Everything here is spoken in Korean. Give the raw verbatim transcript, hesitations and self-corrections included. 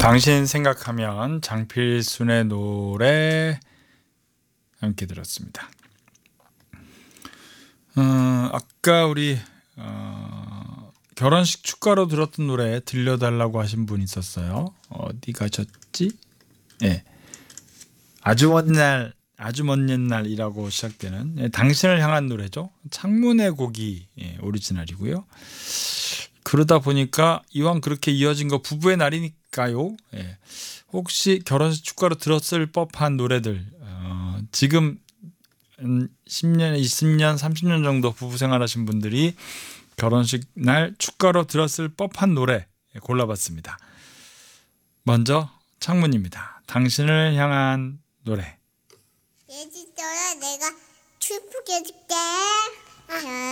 당신 생각하면 장필순의 노래 함께 들었습니다. 어, 아까 우리 어, 결혼식 축가로 들었던 노래 들려달라고 하신 분 있었어요. 어디 가셨지? 예, 아주 먼 날, 아주 먼 옛날이라고 시작되는 예, 당신을 향한 노래죠. 창문의 곡이 예, 오리지널이고요. 그러다 보니까 이왕 그렇게 이어진 거 부부의 날이니까요. 예. 혹시 결혼식 축가로 들었을 법한 노래들 어, 지금 십 년, 이십 년, 삼십 년 정도 부부 생활하신 분들이 결혼식 날 축가로 들었을 법한 노래 골라봤습니다. 먼저 창문입니다. 당신을 향한 노래. 예지도야 내가 출국해줄게.